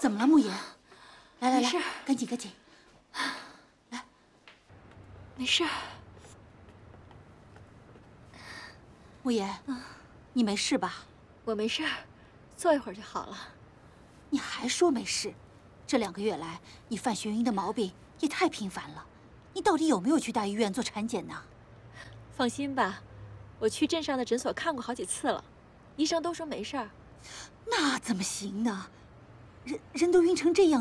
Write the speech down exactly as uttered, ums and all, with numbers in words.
怎么了，慕言？来来来， 没事， 赶紧赶紧，来， 没事。 慕言，嗯，你没事吧？ 我没事，坐一会儿就好了。 你还说没事？这两个月来，你犯眩晕的毛病也太频繁了。你到底有没有去大医院做产检呢？ 放心吧，我去镇上的诊所看过好几次了，医生都说没事儿。 那怎么行呢？人人都晕成这样。